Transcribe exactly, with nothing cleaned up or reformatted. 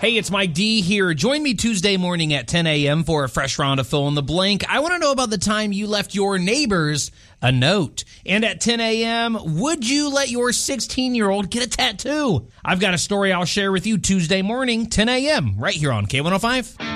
Hey, it's Mike D here. Join me Tuesday morning at ten a.m. for a fresh round of Fill in the Blank. I want to know about the time you left your neighbors a note. And at ten a.m., would you let your sixteen-year-old get a tattoo? I've got a story I'll share with you Tuesday morning, ten a.m., right here on K one oh five.